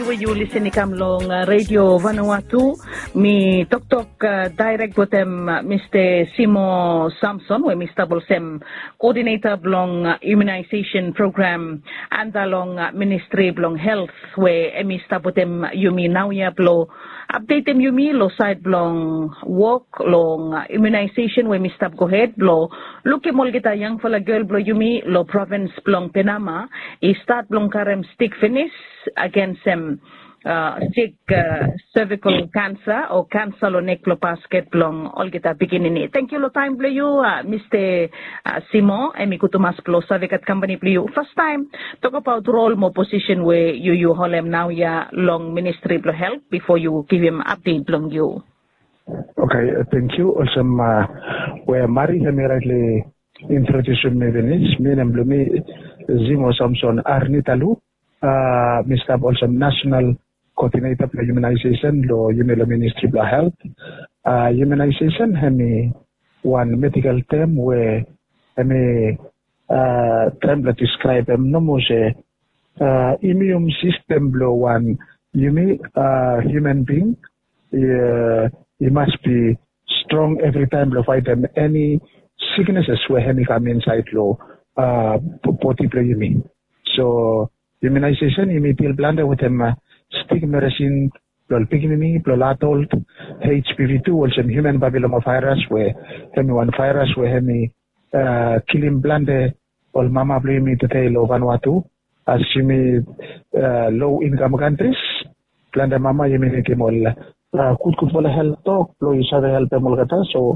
You listen kam long Radio Vanuatu, mi tok direct botem Mr. Simo Samson, we Mr. Bolsem, coordinator blong immunization program, and along Ministry blong health, where Mr. Botem Yumi Nauya blo update them Yumi lo side blong work long immunization, where Mr. Go ahead blo look at molgeta young fella girl blo Yumi lo province blong Penama, start blong karem stick finish against stick cervical cancer or cancer lo neklo basket blong olgeta beginning. Thank you lo time blo you Mr. Simo emi kutumas blo savikat company blo you first time talk about role mo position where you holem now ya long ministry blo help before you give him update blong you. Okay, thank you. Also, where Mari rightly introduced me Venice, me and Blumi Zimo Samson Arnitalu, Mr. Also National Coordinator for Immunization, lo Yumelo Ministry of Health. Immunization, hemi one medical term where hemi term that describe no more immune system lo one human being. You must be strong every time to fight them. Any sicknesses where hemi come inside lo body play you mean. So immunization immediately blanda with them stick medicine plol pigmini plolatold HPV2 also human papillomavirus where hemi one virus where hemi killing blande all mama blame to tail of Vanuatu as low income countries blanda mama immunity mol could for health talk lo is have help molgata so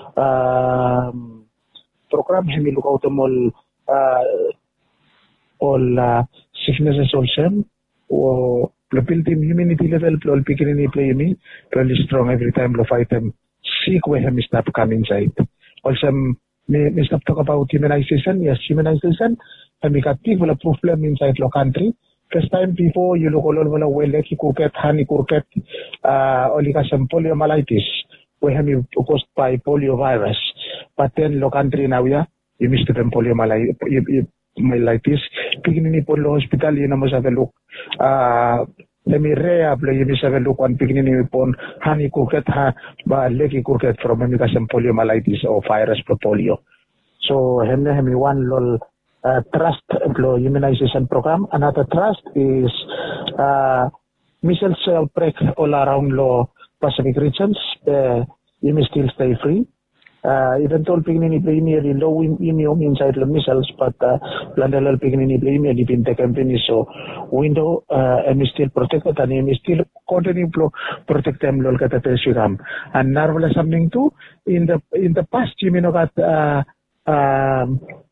program hemi look out mol all sicknesses also or built in immunity level plol picking play me really strong every time to fight them sick where hemi stop come inside also me stop talk about immunization. Yes, immunization hemi got people a problem inside lo country. First time before you look all over well like kurket honey kurket oligacem poliomyelitis where hemi caused by poliovirus but then lo country now yeah you missed them poliomyelitis beginning polo hospital you know must have a look hemi rare play you must have a look on beginning upon honey kurket ba leki kurket from oligacem poliomyelitis or virus polio so hemi one lol trust immunization program. Another trust is measles outbreak all around the Pacific regions. You may still stay free. Even though beginning premier low immune inside the measles, but landal beginning premier in the company so window and still protected and you still continue to protect them lolkata pesugam. And narrow something too in the past you may know that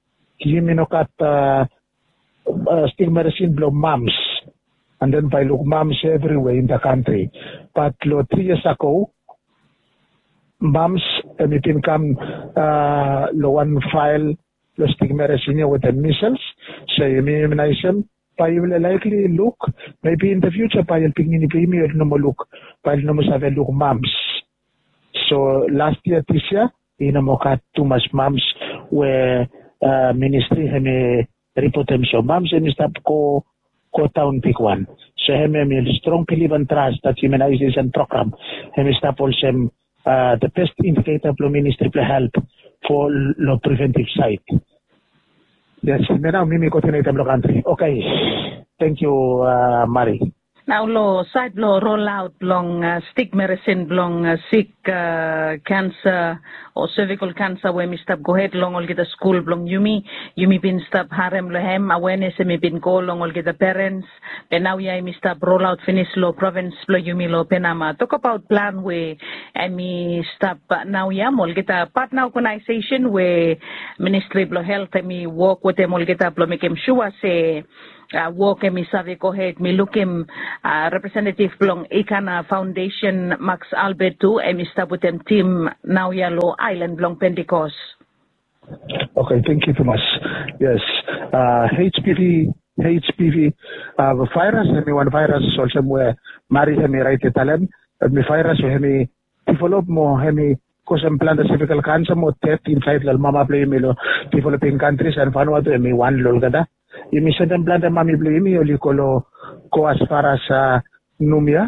still medicine blow mums and then by look mums everywhere in the country but 3 years ago mums it can come one file the stick medicine with the measles so immunization by will likely look maybe in the future by picking premier no more look by no more have a look mums so last year this year in a mock too much mums where ministry hemi report them so mums and stop ko town pick one so hemi strong believe and trust that immunization program hemi stop also the best indicator of ministry to help for the preventive side. Yes, now mimi coordinator of country. Okay, thank you, Mari. Now, lo side lo roll out long stick medicine long sick cancer or cervical cancer where me stop go ahead long all get the school long yumi been stop harem lohem awareness me been go long all get the parents and now yeah me stop roll out finish lo province lo yumi lo Penama talk about plan where me stop now yeah all get a partner organization where Ministry of Health me work with them all get up lo make him sure say work mi save go ahead me look him representative blong Ikana Foundation Max Albert too and mi stop with them team now yellow island blong Pentecost. Okay, thank you too much. Yes, HPV virus hemi one virus also where Mari hemi right talem mi virus hemi develop mo hemi cause implant cervical cancer mo death inside the mama play melo developing countries and Vanuatu hemi one lol gada. Imisan implant mami play mi oli kolo go as far as Numia.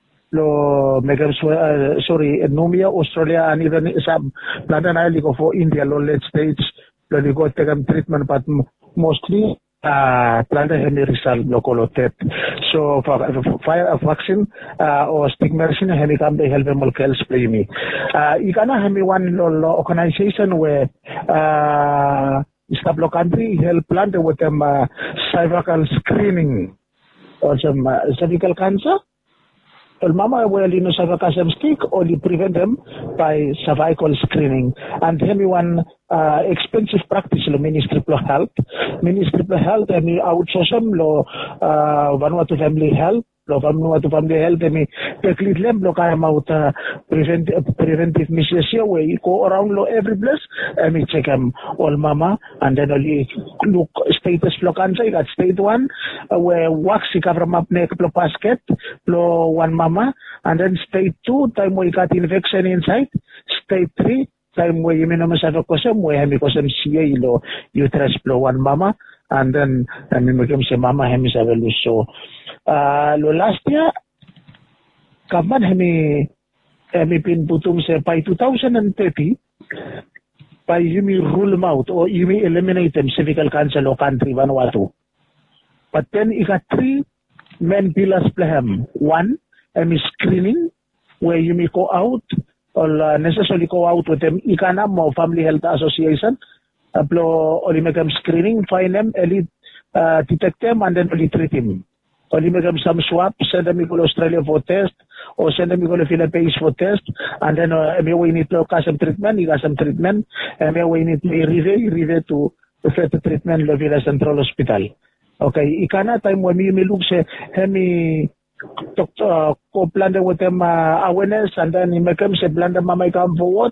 Numia, Australia, and even some London Island go for India, late stage, they go take treatment, but mostly planted hemi result local tet. So for vaccine or stigma hemi come they help them all spray me. Ikana hemi one organization where Istablo country help plant with them cervical screening or some cervical cancer. Mama will cervical stick or prevent them by cervical screening. And one expensive practice Ministry of Health. Ministry of Health outsource them Vanuatu Family Health. Vanuatu Family Health take them out preventive measures where you go around every place and check them all mama and then only look status cancer. You got state 1 where wax cover up neck basket one mama and then state 2 time where you got infection inside. State 3 time where you minimum where hemicosm CA uterus one mama and then say mama hemisavelu. So last year kapan hemi pin putum se by 2030 by yumi rule them out or yumi eliminate them cervical cancer lo country Vanuatu. But then you got 3 main pillars plahem. 1 screening where you may go out or necessarily go out with them Ikanam or Family Health Association or make them screening, find them, detect them and then only treat them. Only make them some swab, send them to Australia for test or send them to the Philippines for test and then we need to have some treatment, you got some treatment and we need to review to the treatment in the Central Hospital. Okay, ikana time when we look say hemi doctor co plan with them awareness and then you make them say plan them mama come forward.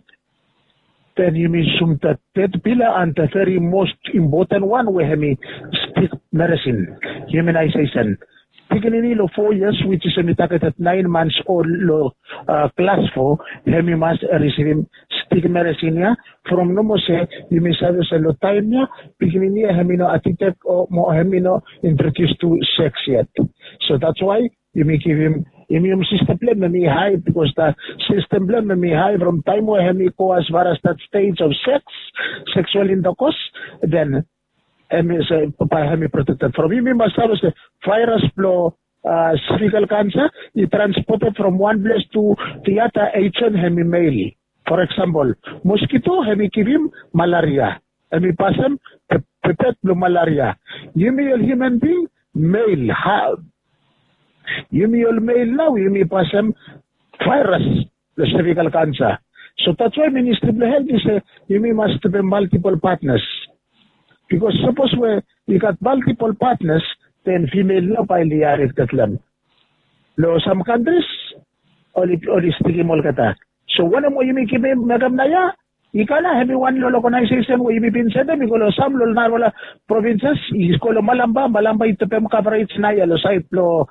Then you mean some that pillar and the very most important one where hemi stick medicine, immunization. Beginning of 4 years, which is a targeted 9 months old class 4, hemi must receive stick medicine from no more say you may service a lot time beginning here hemino attitude or more hemino introduced to sex yet. So that's why you may give him immune system may high because the system may high from time where hemi go as far as that stage of sex, sexual intercourse, then hemi protected from him must have a virus flow cervical cancer is transported from one place to the other agent hemi male. For example, mosquito hemi give him malaria. Hemi pass him protect the malaria. You may human being male have. You may male now, you may pass him virus, the cervical cancer. So that's why Ministry of Health is you may must be multiple partners. Because suppose where you got multiple partners, then female no by the Arikatlam. Lo some countries only sticky molkata. So one of you make him Madam Naya, you can't have one organization where you've been said because some Narola provinces is called Malamba itapem coverage Naya lo site lo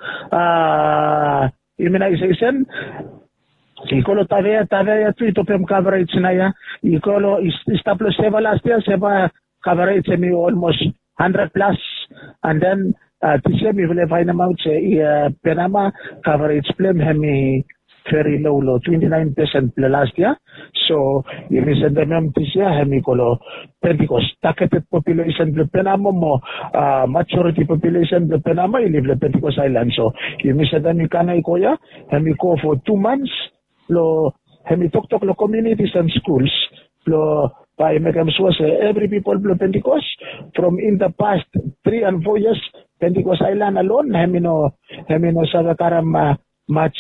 immunization. Ikolo tavea tu itopem coverage Naya, Ikolo istaplo seva last year, seva coverage almost 100 plus, and then this year we will find out Panama coverage plan hemi very low, 29% last year. So you may send them this year hemi kolo because targeted population the Panama more majority population the Panama you live the Pentecost Island. So you may send them ikana ikoya hemi go for 2 months lo hemi talk lo communities and schools lo by making sure every people blow Pentecost from in the past 3 and 4 years Pentecost Island alone hemino savakaram much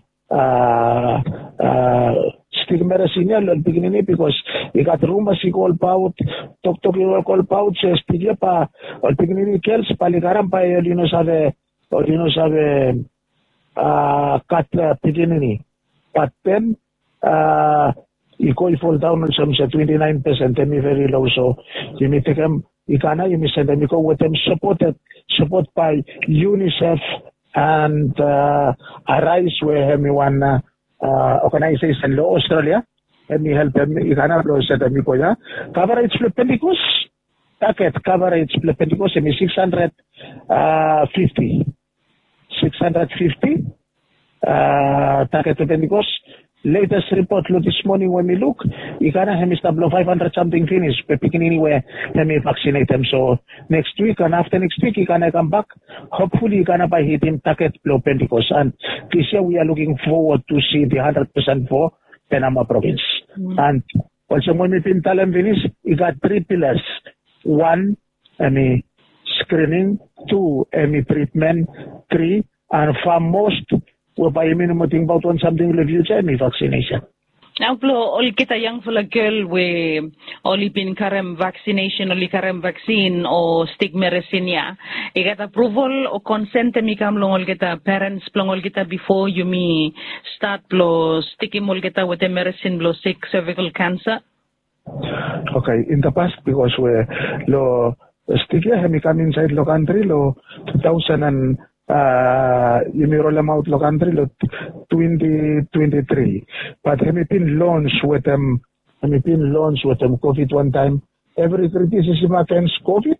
stigma senior beginning because you got rumors you call out talk you call out stigma pa or beginning kills palikaram pa sabe cut beginning but then you fall down on some 29% and very low. So you may take them, you may send them, you go with them support by UNICEF and Arise where one organization in Australia, and we help them, you can set them, coverage for Pentecost, packet coverage for Pentecost, 650. 650 target Pentecost. Latest report this morning when we look, you can have Mr. 500 something finished, but picking anywhere, let me vaccinate them. So next week and after next week, you can come back. Hopefully, you can by hitting target below Pentecost. And this year, we are looking forward to see the 100% for Panama province. And also, when we pin talent finish, you got 3 pillars. 1, screening. 2, treatment. 3, and for most, whereby you mean think about on something in the future, vaccination. Now, all kita young for a girl we only been karem vaccination, only karem vaccine or stigmericinia. You got approval or consent mi kam long all kita parents long all kita before you me start blow sticking all kita with the medicine blow sick cervical cancer. Okay, in the past because we lo sticky we come inside lo country lo 2000 and you may roll them out lo country lo 2023. But we been launched with them COVID one time. Every criticism against COVID,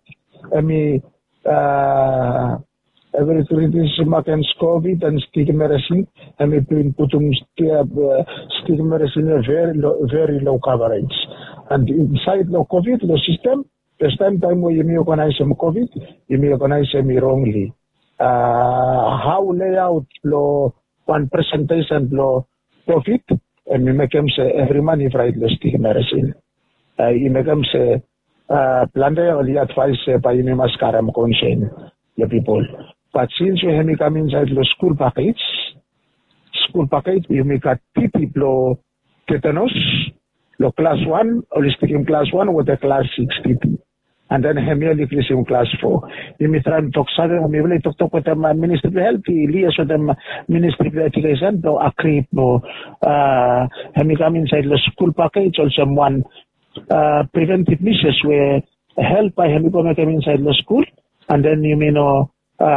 every criticism against COVID and stigmericine, and we've been putting stigmericine very low coverage. And inside the COVID the system, the time where you may organize some COVID, you may organize them wrongly. How layout lo one presentation lo profit and we make them say every money right lo stigmericine. You make them say plan only advice by you must carry conscience the people. But since we have come inside the school package, you make a TP lo tetanus, lo class 1, holistic in class 1 with a class 6 TP. And then hemialicris in class 4. You may try to talk with the Ministry of Health, liaise with the Ministry of Education, to agree to come inside the school package, also one preventive measures where help by come inside the school, and then you may know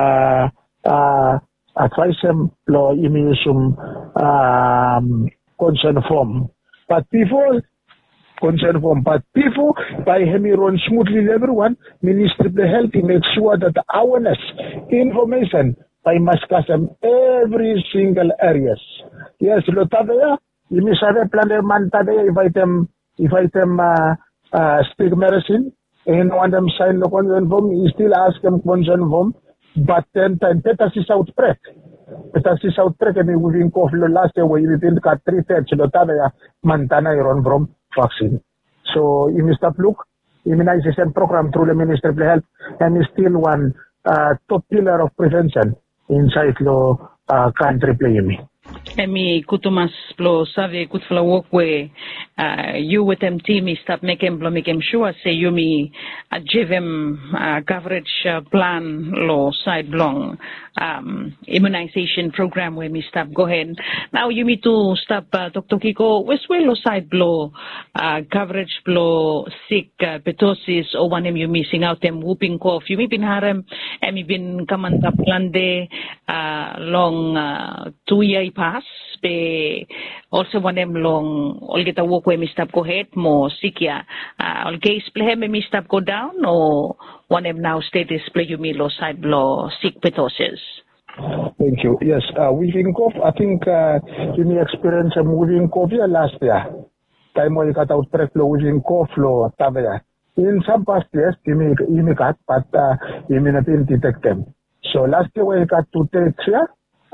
advise them you may use some consent form. But before consent form, but before by hemi run smoothly everyone, Ministry of Health make sure that the awareness, information by must custom every single areas. Yes, Lotavea, you may have a plan man Tavea invite them stigmericine, and one them sign the consent form, you still ask them consent form, but then tetanus outbreak. Tetanus outbreak and we will cough last year where you didn't cut 3/3 Lotavea, Montana run from vaccine. So you must have look immunization program through the Ministry of Health and is still one top pillar of prevention inside the country playing. Emi kutumas plo save kutfla walkway you with them team stop making sure say you me give coverage plan lo side long immunization program where me stop go ahead now you me to stop Dr. Kiko west way lo side blow coverage blow sick petosis or one you missing out them whooping cough you me been harem and me been kamanta plande long 2-year pass be also one them long all get a walk where me stop go ahead more sikia all case play me stop go down or one them now stay display you me low side blow sick petosis. Thank you. Yes, wheezing cough, I think you may experience a wheezing cough last year. Time when you got outbreak lo wheezing cough lo tavea. In some past years you may got but you may not detect them. So last year when you got to take here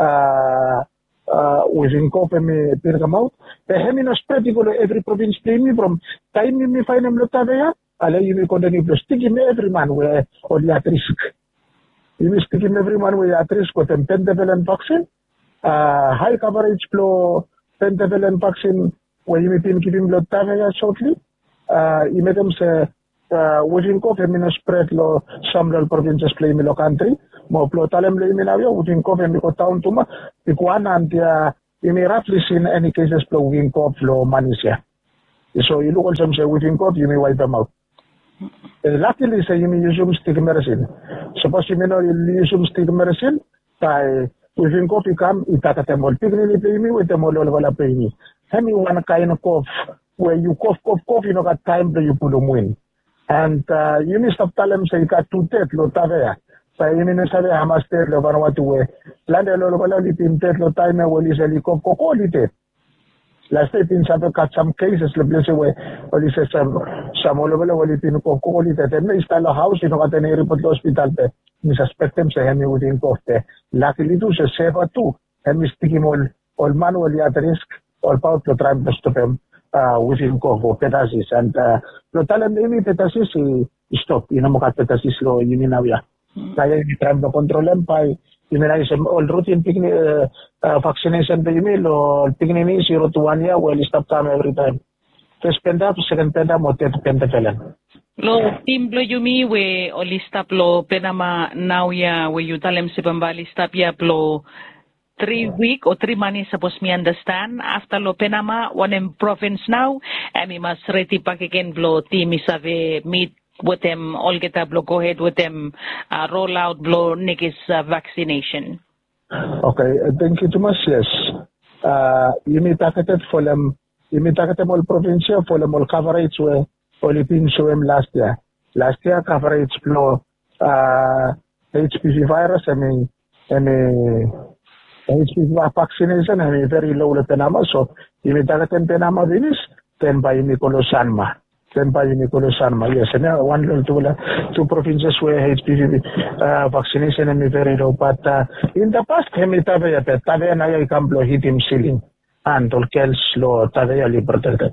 wheezing cough and me come out. The hemino spread every province play me from time me find them lo tavea. Allow you may continue to stick in every man where only at risk. You will speak in everyone with at risk with pentavalent vaccine, high coverage flow pentavalent vaccine where you may be giving blood tavia shortly. You may them say, within cough, spread lo some provinces play in the country. More plotalem lay minavia, within cough and go town to ma, one and you may roughly see any cases flow within cough flow manisha. So you look also say within cough, you may wipe them out. Luckily, say you may use stigmericine. Suppose you may not use stigmericine, by within coffee come, itatatemol. Pigni pay me with the molola pay me. Have me one kind of cough where you cough, you know, got time that you put them in. And you may stop telling them, say, you got 2 teeth, lo tavea. pa yimi sabe hamaster lo Vanuatu we lande lo bala lipin tet lo time wali seli ko lite last time sabe kat some cases lo place we wali se some lo bala wali pin ko lite then install a house ino katene report hospital pe mi suspectem se hemi within coste luckily tu se seva tu hemi stigimol all manually at risk all power to try to stop him within Congo petasis and lo talem imi petasis stop ino mo kat petasis lo yumi nawya kaya yung try to control em pa immunization all routine vaccination pe yumi lo pignini 0 to 1 year well stop time every time first penda to second penda mo tet penda pelan lo team blo yumi we oli stop lo penama nawya we yutalem si pambali stop ya blo 3 week or 3 months suppose me understand after lo Panama one in province now and we must ready back again blo team is have meet with them all get up go ahead with them roll out blo niggas vaccination. Okay, thank you too much. Yes, you meet targeted for them. You meet targeted all province for them all coverage where only been show them last year. Last year coverage blo HPV virus and HPV vaccination and very low le Panama, so imitaten Panama vinis, then by Nicolo Sanma. Yes, and one two provinces where HPV vaccination and very low, but in the past, Hemitavea, Tavea Camplo hit him ceiling and all Kels low, Tavea liberated.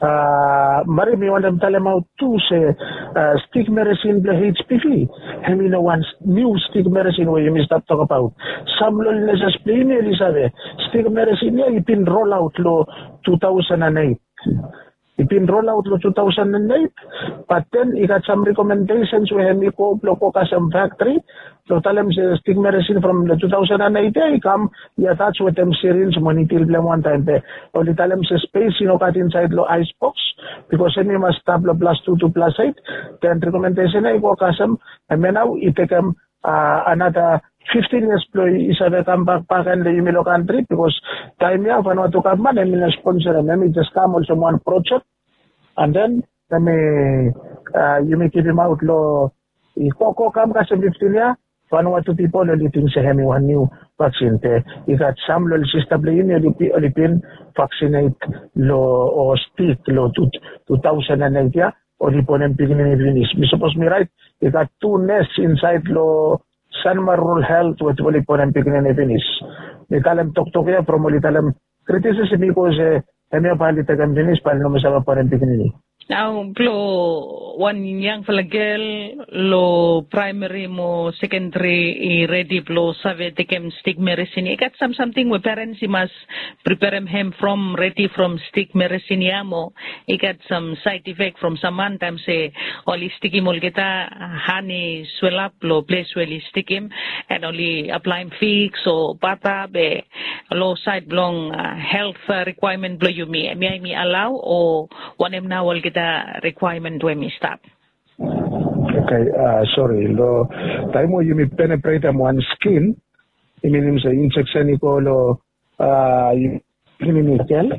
Marimi want tell about two say stick medicine the HPV. I mean one new stick medicine where you missed up talk about. Some loneliness explain Elizabeth. Stick medicine it been roll out law 2008. It been roll out law 2008, but then it got some recommendations where we go some factory. So tell them stick medicine from the 2008 they come attach with them syringe money till them one time there. Only tell them space cut inside the ice box because any must stop the +2 to +8. Then recommendation I go custom and then now it take them another 15 years is a come back and the email country because time you have to come man and sponsor and let me just come also one project and then let me you may keep him out low. Koko come 15 years. Vanuatu people only think say hemi one new vaccine te. You got some little system only pin vaccinate lo or stick lo 2008 ya only ponem beginning vinis. Me suppose me right. You got 2 nests inside lo Sanma Rural Health with only ponem beginning vinis. Me talem talk ya from only talem criticism because hemi pali tagam vinis pali no masama ponem beginning. Now, lo one young fella girl, lo primary mo secondary ready lo save takem stick medicine. I got something where parents must prepare him from ready from stick medicine mo. I got some side effect from someone time say only stick him all geta honey swell up lo place where he stick him and only apply him fix or bata be low side long health requirement blow you me allow or one him now all get requirement when we stop. Okay, sorry. Lo time mo you may penetrate one skin. I mean, sa insects ni ko lo clinical.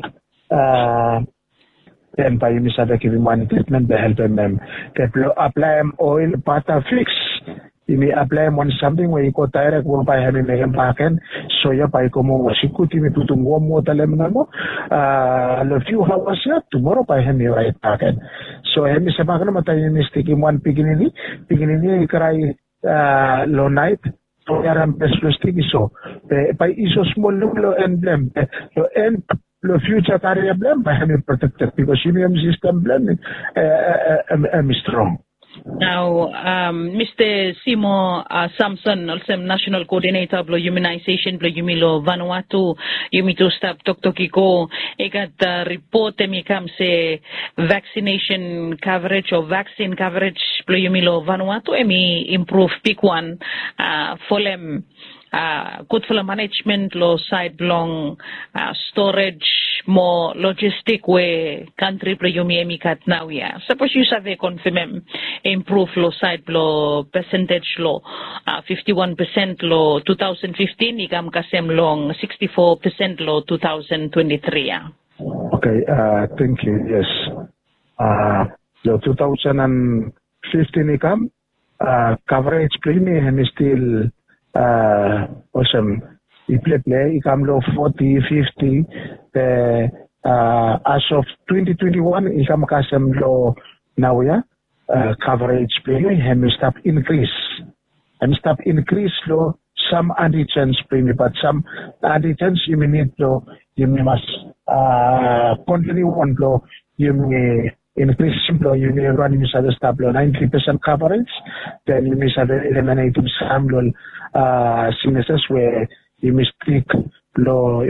Then pa yung isa na one treatment the help them. Kaya apply oil pata fix. You may apply one something where you go direct mo pa having may empaken so ya pa ko mo sikuti mi tutungo mo talem na mo a few hours ya tomorrow pa hemi right paken so hemi sa paken matay ni sticky one piginini ikray low night to yaram peslo sticky so pa iso small lo emblem lo end lo future career blem pa hemi protected because immune system blem strong. Now, Mr. Simo Samson, also National Coordinator of Immunization, Yumilo Vanuatu, Yumito Stop Tokiko, I got report me come say vaccination coverage or vaccine coverage, Yumilo Vanuatu, emi improve pick one for them. Good for the management, low side long storage, more logistic way country pre-yumi kat now yeah. Suppose you have a confirm improve low side low percentage low 51% low 2015 ikam kasem long 64% low 2023 yeah. Okay, thank you. Yes. Low 2015 ikam coverage play and still awesome. He play. He come low 40, 50. As of 2021, he come kasem low now coverage play and stop increase. And stop increase low some antigens play, but some antigens you may need to you must continue on low. You may increase simply, you may run the stop low 90% coverage, then you may eliminate some low sicknesses where you may stick low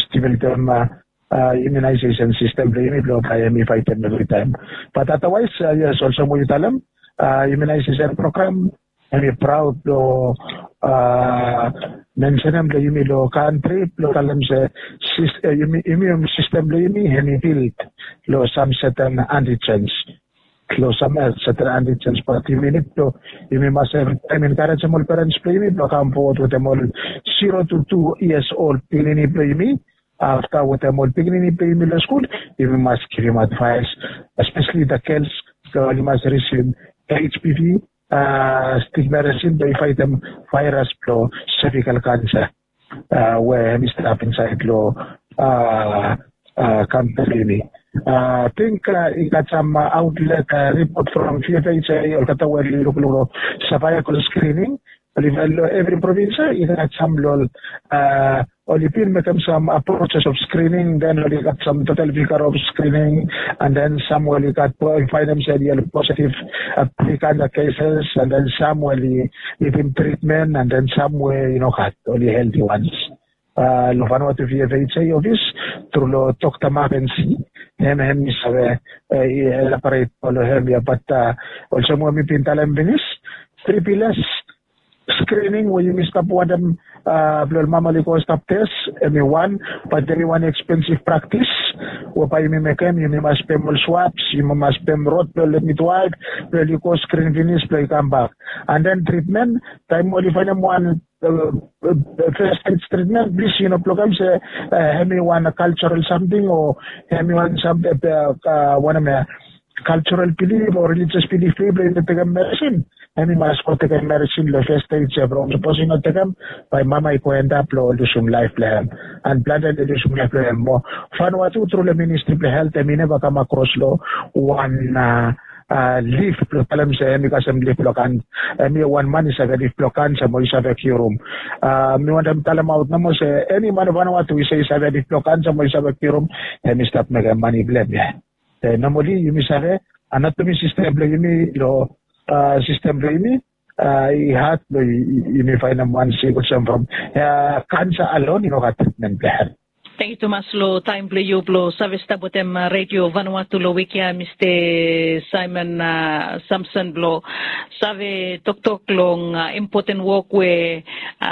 immunization system low by fight them every time. But otherwise, yes, also more immunization program. I'm proud to mention them the country, local immune system built some certain antigens. Some certain antigens, but you must have encourage all parents play me, come forward with them all 0 to 2 years old beginning play me. After with them all beginning play me school, you must give him advice, especially the kids, so you must receive HPV. Stigmaticin, they fight them virus flow, cervical cancer, where Mr. Up inside law, company. I think he got some outlet report from FHA or Katawari cervical screening. Every province, he got some lol. Only make some approaches of screening, then we got some total figure of screening, and then some we got find themselves positive applicant cases, and then some will even treatment, and then some were got only healthy ones. Lofano to VFHA office through Dr. Magency, him is elaborate all here, but also more pintalem Venice, 3 pillars. Screening where you missed up one them mammally stop test, one, but then one expensive practice, whereby you make them, you must pay more swabs, you must pay more let me wide, where you go screen finish, play come back. And then treatment, time only find them one first treatment, please, program say have me one cultural something or have me one something one of my cultural belief or religious belief in the medicine. Any must go take medicine the first stage from supposing not take them by mama ko end up lo lusum life plan and blended lusum life plan mo fan what through the ministry of health I never come across law one leaf problem say because I'm leaf blockant me one man is a leaf blockant sa mo isa vacuum me want them tell them out namo say any man what we say is a leaf blockant sa mo isa vacuum and me stop make money blame normally you miss anatomy system blame lo system really, he had you may find them one single from cancer alone, treatment there. Thank you, Tomas. Lo time play you blow service tabutem radio Vanuatu lo wikia Mr. Simon Samson blow save tok long important work where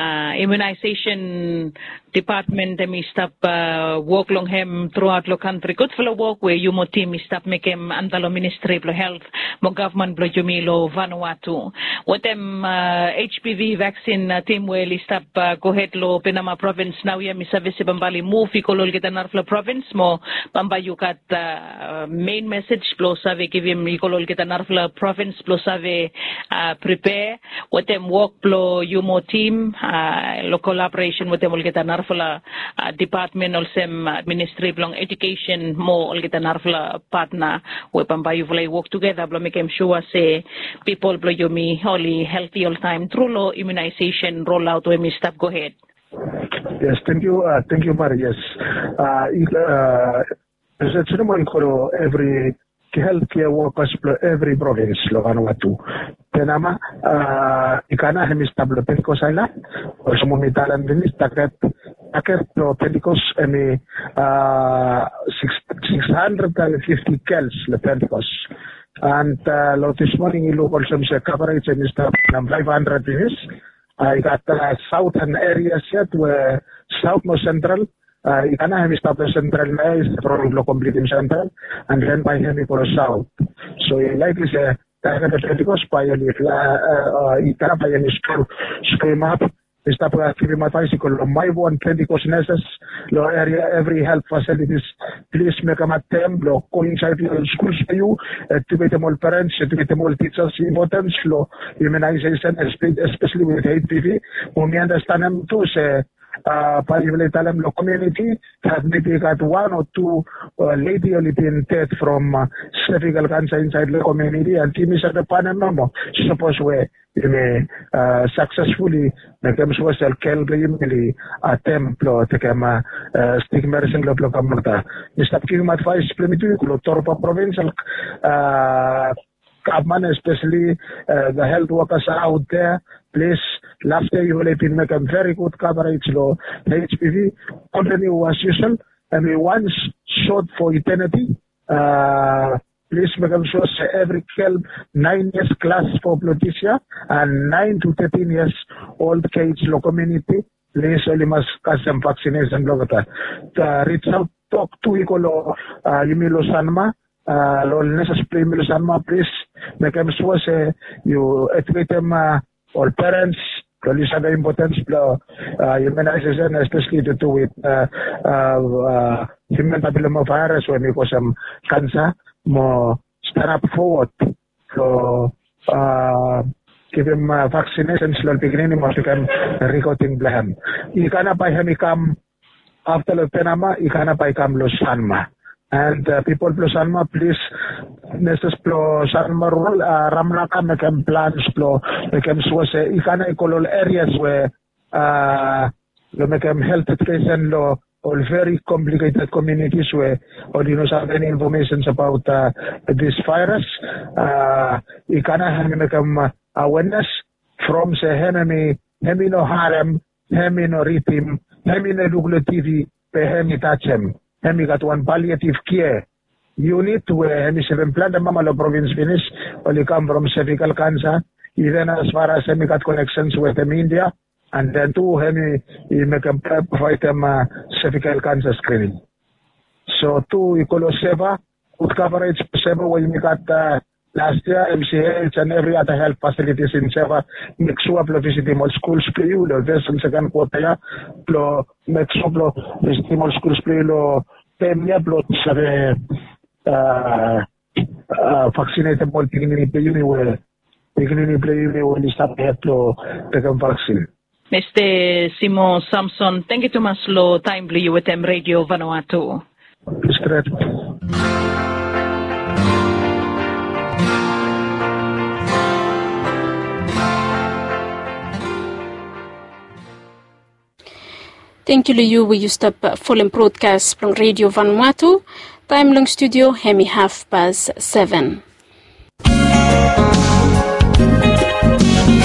immunization department mi stop work long hem throughout lo country good for work where you mo team mi stop make him andalo ministry of health mo government blo jumilo Vanuatu what them HPV vaccine team where li stop go ahead lo Panama province now ya mi service bambali move ikolol kita narfla province mo bambayu kat main message blo save give him ikolol kita narfla province blo save prepare what them work blo you mo team lo collaboration with them kita narfla department also ministry belong education mo kita narfla partner we pambayu vlay work together blo make sure say people blo yumi only healthy all time through lo immunization roll out we stop go ahead. Yes, thank you, Mari. Yes, every healthcare workers every province lo Vanuatu. Tenama ikana hemis tablo Pentecost ala or sumumitalan dinis taket lo Pentecost emi 650 kels le Pentecost. And this morning you also say coverage and stuff 500 dinis. I got southern areas yet where south most central. I can have established central is probably complete in central, and then by him for south. So like is a Pentecost by a little, it can by any scream up. Stop giving advice on my one plenty cosneses, lo area every health facilities. Please make them attempt, lo coincide schools for you, educate them all parents, educate them all teachers, importance, lo immunization, especially with HPV. When we understand them too, say, Parivaletalam lo community has maybe got 1 or 2 lady only been dead from cervical cancer inside the community, and team is at the panel no. Suppose we may successfully make them social care really attempt to come stigma medicine lo kamata. Mr. King advice primitive lo Torpa provincial government, especially the health workers out there. Please, last year you will have been making very good coverage law. HPV continue as usual, and we once shot for eternity. Please make sure every 9 years class for Ploticia and 9 to 13 years old kids lo community. Please only must custom vaccination logata. Reach out, talk to Icolo Yumilo Sanma. Lol necessary Yumilo Sanma, please make sure you educate them. All parents, police have the importance of immunization, especially to do with human papillomavirus when we cause some cancer, more stand up forward. So, give him vaccinations, lol beginning of become recording blahem. Ikana pa hemikam after the penama, ikana pa ikam lo sanma. And people plus Sanma, please, Mrs. Plo Sanma rule, Ramnaka make them plans, Plo, make them swase, Ikana equal areas where you make them health education law, all very complicated communities where or you know have any information about this virus. Ikana make them awareness from say hemi no harem, hemi no ritim, hemi no Google TV, hemi touchem. Hemi got one palliative care unit where hemi 7 plant the Mamalo province finish only come from cervical cancer, even as far as hemi got connections with them India, and then 2 hemi make them provide them cervical cancer screening. So 2 equal seva good coverage seva where you got last year MCH and every other health facilities in Seva make sure to visit all schools play lo version second quarter lo make sure to visit all schools play lo temia lo sabe vaccinate all beginning play when start have to take a vaccine. Mr. Simo Samson, thank you too much lo time blue with them Radio Vanuatu. Straight. Thank you, Liu. We used up full broadcast from Radio Vanuatu. Time long studio, hemi 7:30.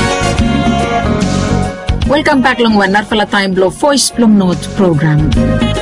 Welcome back long one, Narfala Time Blow Voice Plum Note program.